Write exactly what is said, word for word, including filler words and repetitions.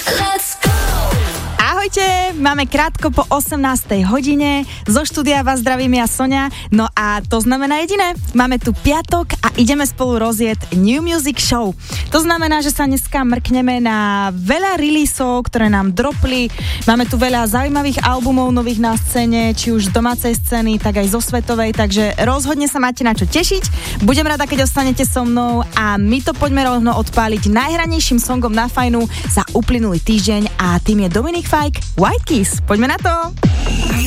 Ahojte, máme krátko po osemnástej hodine, zo štúdia vás zdravím ja Soňa, no a to znamená jediné, máme tu piatok a ideme spolu rozjet New Music Show. To znamená, že sa dneska mrkneme na veľa releaseov, ktoré nám dropli, máme tu veľa zaujímavých albumov nových na scéne, či už z domácej scény, tak aj zo svetovej, takže rozhodne sa máte na čo tešiť. Budem rada, keď ostanete so mnou a my to poďme rovno odpáliť najhranejším songom na Fajnu za uplynulý týždeň a tým je Dominik Fike, White Keys. Poďme na to!